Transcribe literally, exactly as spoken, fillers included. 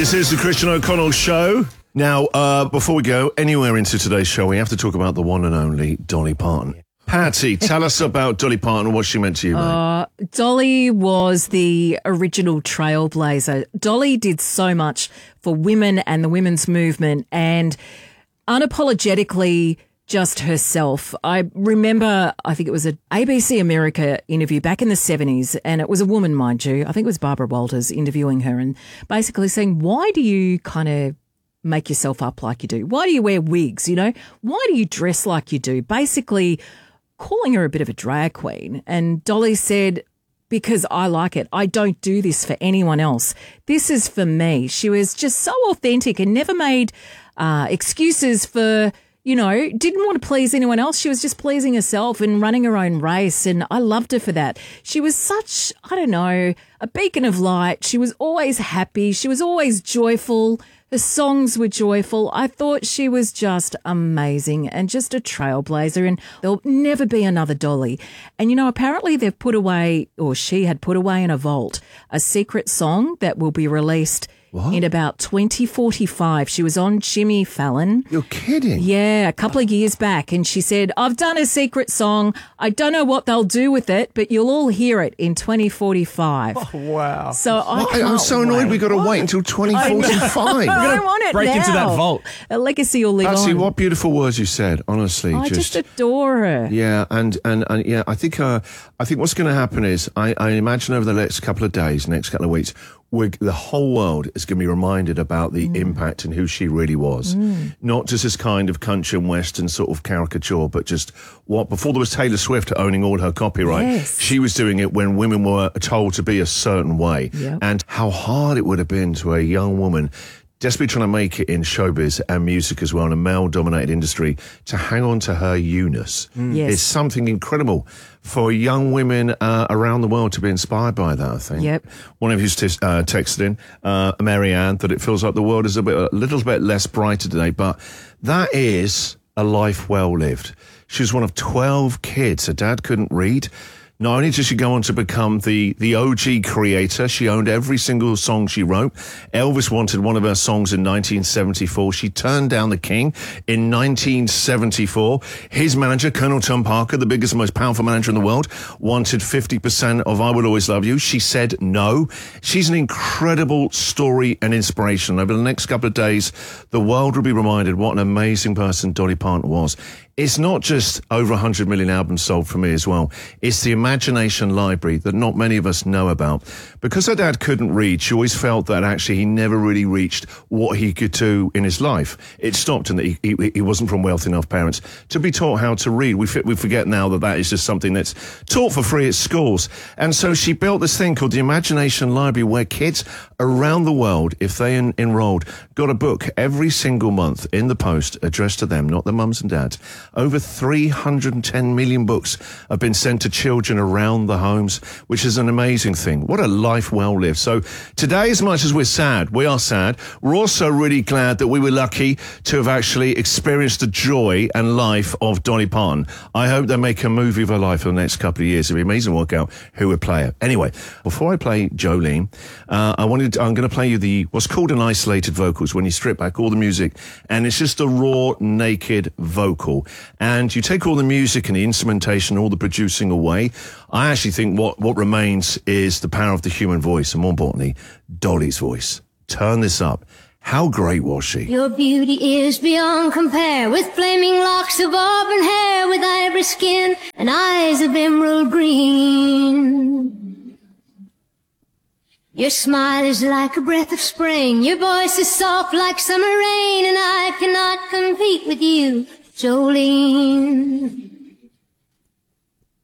This is the Christian O'Connell Show. Now, uh, before we go anywhere into today's show, we have to talk about the one and only Dolly Parton. Patty, tell us about Dolly Parton and what she meant to you, mate. Uh, Dolly was the original trailblazer. Dolly did so much for women and the women's movement, and unapologetically just herself. I remember, I think it was an A B C America interview back in the seventies, and it was a woman, mind you. I think it was Barbara Walters interviewing her and basically saying, why do you kind of make yourself up like you do? Why do you wear wigs, you know? Why do you dress like you do? Basically calling her a bit of a drag queen. And Dolly said, because I like it. I don't do this for anyone else. This is for me. She was just so authentic and never made uh, excuses for, you know, didn't want to please anyone else. She was just pleasing herself and running her own race. And I loved her for that. She was such, I don't know, a beacon of light. She was always happy. She was always joyful. Her songs were joyful. I thought she was just amazing and just a trailblazer, and there'll never be another Dolly. And, you know, apparently they've put away, or she had put away in a vault, a secret song that will be released What? in about twenty forty-five. She was on Jimmy Fallon. You're kidding? Yeah, a couple of years back. And she said, I've done a secret song. I don't know what they'll do with it, but you'll all hear it in twenty forty-five. Oh, wow. So I I, I'm so annoyed wait. we've got to wait until twenty forty-five. I want it break now. into that vault. A legacy will live Patsy, on. what beautiful words you said, honestly. I just, just adore her. Yeah, and, and, and yeah, I think uh, I think what's going to happen is, I, I imagine over the next couple of days, next couple of weeks, we're, the whole world is going to be reminded about the mm. impact and who she really was. Mm. Not just this kind of country and western sort of caricature, but just what, before there was Taylor Swift owning all her copyright, yes. she was doing it when women were told to be a certain way. Yep. And how hard it would have been to a young woman desperately trying to make it in showbiz and music as well, in a male-dominated industry, to hang on to her you-ness. Mm. Yes. It's something incredible for young women uh, around the world to be inspired by that, I think. Yep. One of you's t- uh, texted in, uh, Mary Ann, that it feels like the world is a, bit, a little bit less brighter today, but that is a life well lived. She was one of twelve kids. Her dad couldn't read. Not only did she go on to become the, the O G creator, she owned every single song she wrote. Elvis wanted one of her songs in nineteen seventy-four. She turned down The King in nineteen seventy-four. His manager, Colonel Tom Parker, the biggest and most powerful manager in the world, wanted fifty percent of I Will Always Love You. She said no. She's an incredible story and inspiration. Over the next couple of days, the world will be reminded what an amazing person Dolly Parton was. It's not just over one hundred million albums sold for me as well. It's the imagination library that not many of us know about. Because her dad couldn't read, she always felt that actually he never really reached what he could do in his life. It stopped and that he, he, he wasn't from wealthy enough parents to be taught how to read. We, we forget now that that is just something that's taught for free at schools. And so she built this thing called the Imagination Library, where kids around the world, if they en- enrolled, got a book every single month in the post addressed to them, not their mums and dads. Over three hundred ten million books have been sent to children around the homes, which is an amazing thing. What a life well lived. So today, as much as we're sad, we are sad, we're also really glad that we were lucky to have actually experienced the joy and life of Dolly Parton. I hope they make a movie of her life for the next couple of years. It'd be amazing to work out who would play her. Anyway, before I play Jolene, uh, I wanted to, I'm going to play you the what's called an isolated vocals, when you strip back all the music and it's just a raw, naked vocal. And you take all the music and the instrumentation, all the producing away. I actually think what, what remains is the power of the human voice, and more importantly, Dolly's voice. Turn this up. How great was she? Your beauty is beyond compare, with flaming locks of auburn hair, with ivory skin and eyes of emerald green. Your smile is like a breath of spring, your voice is soft like summer rain, and I cannot compete with you, Jolene.